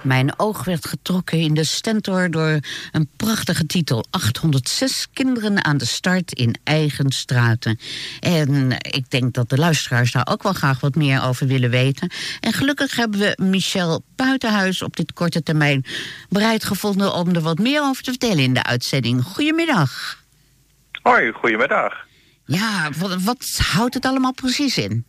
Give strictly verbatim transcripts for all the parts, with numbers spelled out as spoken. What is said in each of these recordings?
Mijn oog werd getrokken in de Stentor door een prachtige titel. achthonderdzes kinderen aan de start in eigen straten. En ik denk dat de luisteraars daar ook wel graag wat meer over willen weten. En gelukkig hebben we Michel Buitenhuis op dit korte termijn bereid gevonden om er wat meer over te vertellen in de uitzending. Goedemiddag. Hoi, goedemiddag. Ja, wat, wat houdt het allemaal precies in?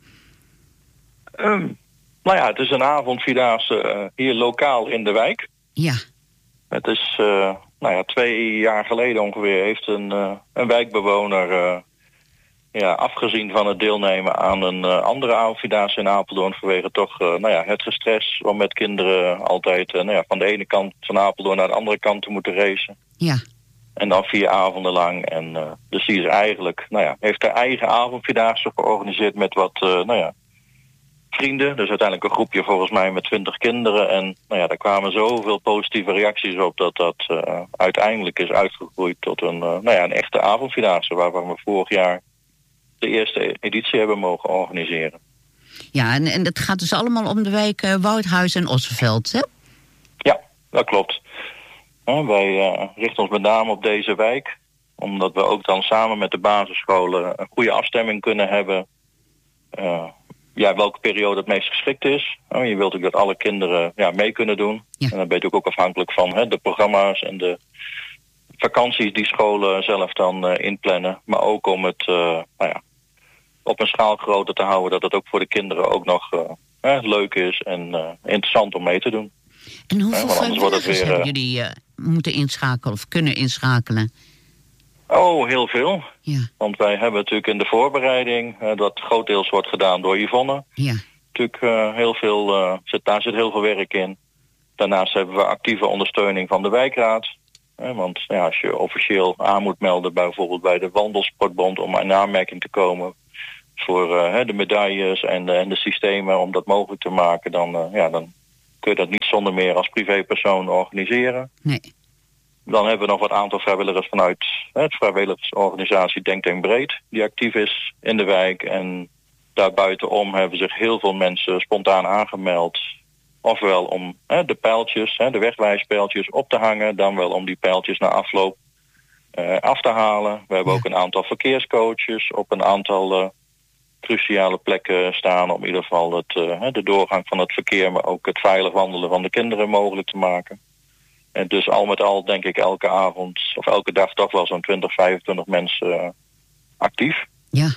Um, nou ja, het is een avondvierdaagse uh, hier lokaal in de wijk. Ja. Het is, uh, nou ja, twee jaar geleden ongeveer heeft een, uh, een wijkbewoner uh, ja, afgezien van het deelnemen aan een uh, andere avondvierdaagse in Apeldoorn vanwege toch uh, nou ja, het gestres om met kinderen altijd uh, nou ja, van de ene kant van Apeldoorn naar de andere kant te moeten racen. Ja. En dan vier avonden lang. En uh, dus die is eigenlijk, nou ja, heeft haar eigen avondvierdaagse georganiseerd met wat, uh, nou ja, vrienden. Dus uiteindelijk een groepje volgens mij met twintig kinderen. En nou ja, daar kwamen zoveel positieve reacties op dat dat uh, uiteindelijk is uitgegroeid tot een, uh, nou ja, een echte avondvierdaagse waarvan we vorig jaar de eerste editie hebben mogen organiseren. Ja, en, en dat gaat dus allemaal om de wijk uh, Woudhuis en Osseveld, hè? Ja, dat klopt. Ja, wij uh, richten ons met name op deze wijk, omdat we ook dan samen met de basisscholen een goede afstemming kunnen hebben. Uh, ja, welke periode het meest geschikt is. Uh, je wilt ook dat alle kinderen ja, mee kunnen doen. Ja. En dan ben je ook afhankelijk van hè, de programma's en de vakanties die scholen zelf dan uh, inplannen. Maar ook om het uh, nou ja, op een schaal groter te houden, dat het ook voor de kinderen ook nog uh, uh, leuk is en uh, interessant om mee te doen. En hoeveel ja, vrijwilligers weer, hebben uh, jullie uh, moeten inschakelen of kunnen inschakelen? Oh, heel veel. Ja. Want wij hebben natuurlijk in de voorbereiding, uh, dat grootdeels wordt gedaan door Yvonne. Ja. Natuurlijk uh, heel veel, uh, zit, daar zit heel veel werk in. Daarnaast hebben we actieve ondersteuning van de wijkraad. Uh, want ja, als je officieel aan moet melden, bijvoorbeeld bij de Wandelsportbond, om in aanmerking te komen voor uh, de medailles en de, en de systemen om dat mogelijk te maken, dan, uh, ja, dan kun je dat niet zonder meer als privépersoon organiseren. Nee. Dan hebben we nog wat aantal vrijwilligers vanuit het vrijwilligersorganisatie Denk Denk Breed, die actief is in de wijk. En daarbuitenom hebben zich heel veel mensen spontaan aangemeld. Ofwel om hè, de pijltjes, hè, de wegwijspijltjes op te hangen, dan wel om die pijltjes na afloop uh, af te halen. We hebben ook een aantal verkeerscoaches op een aantal uh, cruciale plekken staan om in ieder geval het, uh, de doorgang van het verkeer, maar ook het veilig wandelen van de kinderen mogelijk te maken. En dus al met al denk ik elke avond of elke dag toch wel zo'n twintig, vijfentwintig mensen uh, actief. Ja.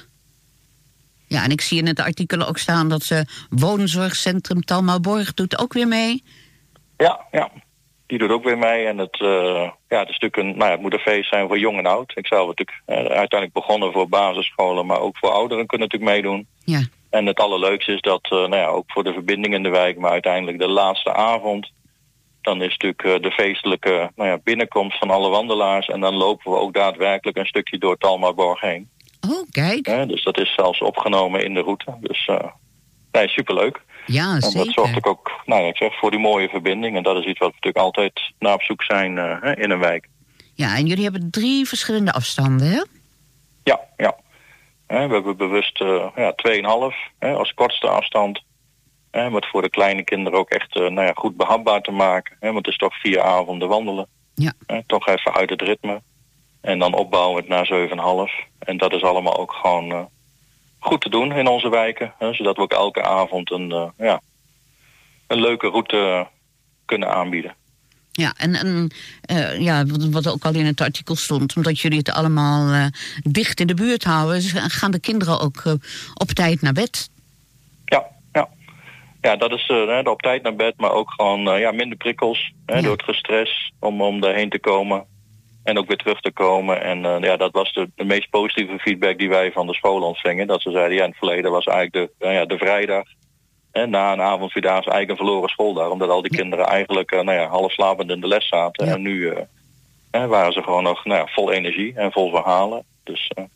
Ja, en ik zie in het artikel ook staan dat ze woonzorgcentrum Talmouborg doet ook weer mee. Ja, ja. Die doet ook weer mee. En het, uh, ja, het is natuurlijk een, nou ja, het moet een feest zijn voor jong en oud. Ik zelf natuurlijk uh, uiteindelijk begonnen voor basisscholen, maar ook voor ouderen kunnen natuurlijk meedoen. Ja. En het allerleukste is dat, uh, nou ja, ook voor de verbinding in de wijk, maar uiteindelijk de laatste avond, dan is natuurlijk uh, de feestelijke nou ja, binnenkomst van alle wandelaars. En dan lopen we ook daadwerkelijk een stukje door Talmouborg heen. Oh, kijk. Ja, dus dat is zelfs opgenomen in de route. Dus uh, nee, superleuk. Ja, en zeker. dat zorgt ook, ook nou, ik zeg, voor die mooie verbinding. En dat is iets wat we natuurlijk altijd naar op zoek zijn uh, in een wijk. Ja, en jullie hebben drie verschillende afstanden, hè? Ja, ja. We hebben bewust uh, ja, twee komma vijf als kortste afstand. Om het voor de kleine kinderen ook echt uh, nou ja, goed behapbaar te maken. Want het is toch vier avonden wandelen. Ja. Toch even uit het ritme. En dan opbouwen we het naar zeven komma vijf. En dat is allemaal ook gewoon uh, goed te doen in onze wijken. Hè, zodat we ook elke avond een, uh, ja, een leuke route kunnen aanbieden. Ja, en, en uh, ja, wat ook al in het artikel stond, omdat jullie het allemaal uh, dicht in de buurt houden, gaan de kinderen ook uh, op tijd naar bed? Ja, ja. Ja, dat is uh, op tijd naar bed, maar ook gewoon uh, ja, minder prikkels. Hè, ja. Door het gestres om, om daarheen te komen. En ook weer terug te komen. En uh, ja, dat was de, de meest positieve feedback die wij van de school ontvingen. Dat ze zeiden, ja, in het verleden was eigenlijk de, uh, ja, de vrijdag. Hè, na een avondvierdaagse eigenlijk een verloren schooldag. Omdat al die kinderen eigenlijk uh, nou ja, half slapend in de les zaten. Ja. En nu uh, hè, waren ze gewoon nog nou ja, vol energie en vol verhalen. Dus... Uh,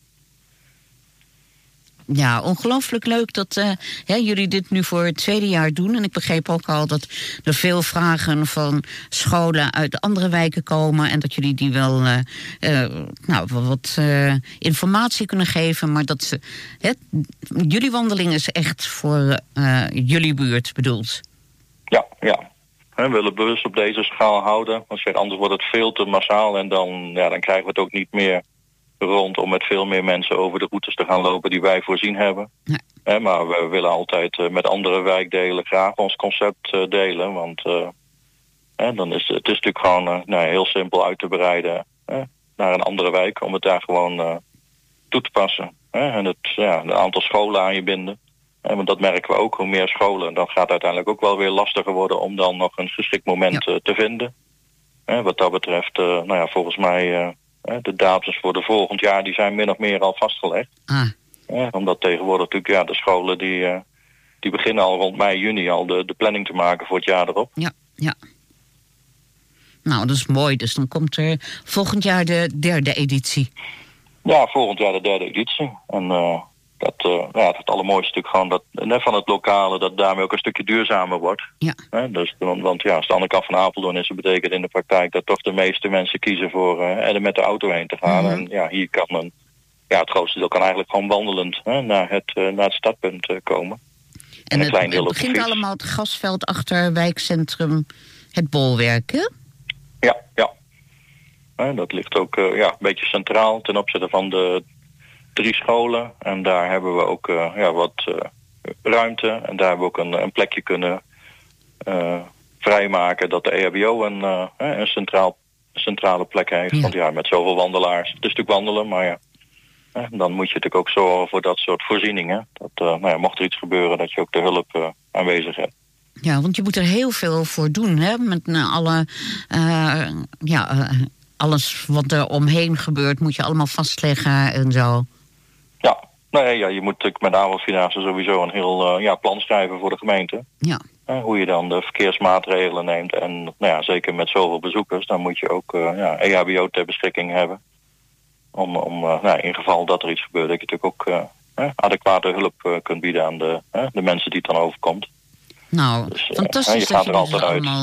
Ja, ongelooflijk leuk dat uh, hè, jullie dit nu voor het tweede jaar doen. En ik begreep ook al dat er veel vragen van scholen uit andere wijken komen. En dat jullie die wel uh, uh, nou, wat uh, informatie kunnen geven. Maar dat ze, hè, jullie wandeling is echt voor uh, jullie buurt bedoeld. Ja, ja. hè, willen bewust op deze schaal houden. Want zeg, anders wordt het veel te massaal en dan, ja, dan krijgen we het ook niet meer rond om met veel meer mensen over de routes te gaan lopen die wij voorzien hebben. Nee. Hè, maar we willen altijd uh, met andere wijkdelen graag ons concept uh, delen. Want uh, hè, dan is het is natuurlijk gewoon uh, nou, heel simpel uit te bereiden hè, naar een andere wijk om het daar gewoon uh, toe te passen. Hè, en het, ja, een aantal scholen aan je binden. Hè, want dat merken we ook, hoe meer scholen, dan gaat het uiteindelijk ook wel weer lastiger worden om dan nog een geschikt moment ja. uh, te vinden. Hè, wat dat betreft, uh, nou ja, volgens mij uh, de datums voor de volgend jaar die zijn min of meer al vastgelegd. Ah. Ja, omdat tegenwoordig natuurlijk ja, de scholen die, uh, die beginnen al rond mei, juni al de, de planning te maken voor het jaar erop. Ja, ja. Nou, dat is mooi. Dus dan komt er volgend jaar de derde editie. Ja, volgend jaar de derde editie. En uh, dat, uh, ja, het allermooiste natuurlijk gewoon dat net van het lokale, dat daarmee ook een stukje duurzamer wordt. Ja. Hè, dus, want, want ja, als de andere kant van Apeldoorn is, dat betekent in de praktijk dat toch de meeste mensen kiezen voor uh, er met de auto heen te gaan. Mm-hmm. En ja, hier kan een, ja, het grootste deel kan eigenlijk gewoon wandelend hè, naar, het, uh, naar het startpunt uh, komen. En, en het, het, het begint allemaal het gasveld achter wijkcentrum Het Bolwerk, hè? Ja, ja. Hè, dat ligt ook uh, ja, een beetje centraal ten opzichte van de drie scholen. En daar hebben we ook uh, ja, wat uh, ruimte. En daar hebben we ook een, een plekje kunnen uh, vrijmaken dat de E H B O een, uh, een centraal, centrale plek heeft. Ja. Want ja, met zoveel wandelaars. Het is natuurlijk wandelen, maar ja. Hè, dan moet je natuurlijk ook zorgen voor dat soort voorzieningen. Dat uh, nou ja, mocht er iets gebeuren, dat je ook de hulp uh, aanwezig hebt. Ja, want je moet er heel veel voor doen, hè? Met uh, alle, uh, ja, uh, alles wat er omheen gebeurt, moet je allemaal vastleggen en zo. Ja, nee, ja je moet natuurlijk met aanvalsfinansen sowieso een heel uh, ja, plan schrijven voor de gemeente. Ja. Uh, hoe je dan de verkeersmaatregelen neemt. En nou ja, zeker met zoveel bezoekers, dan moet je ook uh, ja, E H B O ter beschikking hebben. Om, om uh, nou, in geval dat er iets gebeurt, dat je natuurlijk ook uh, adequate hulp uh, kunt bieden aan de, uh, de mensen die het dan overkomt. Nou, dus, uh, fantastisch je gaat dat er je dit altijd uit. allemaal